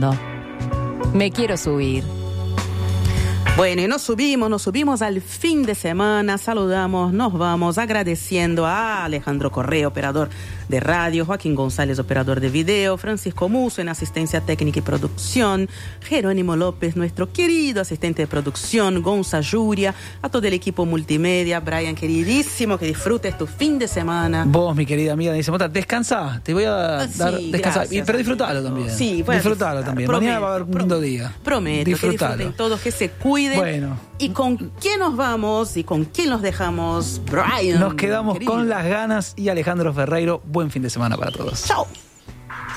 escuchando. Me quiero subir. Bueno, y nos subimos al fin de semana, saludamos, nos vamos agradeciendo a Alejandro Correa, operador de radio, Joaquín González, operador de video, Francisco Musso en asistencia técnica y producción, Jerónimo López, nuestro querido asistente de producción, Gonza Yuria, a todo el equipo multimedia, Brian queridísimo, que disfrutes tu fin de semana. Vos, mi querida amiga, dice Mota, descansa, te voy a dar descansar, gracias. Pero disfrutalo también. Sí, bueno, disfrutalo también. prometo, Mañana va a haber un lindo día. Prometo Disfrutalo. que disfruten todos, que se cuiden. Bueno. ¿Y con quién nos vamos y con quién los dejamos? Brian. Nos quedamos querido. con las ganas y Alejandro Ferreiro. Buen fin de semana para todos. Chao.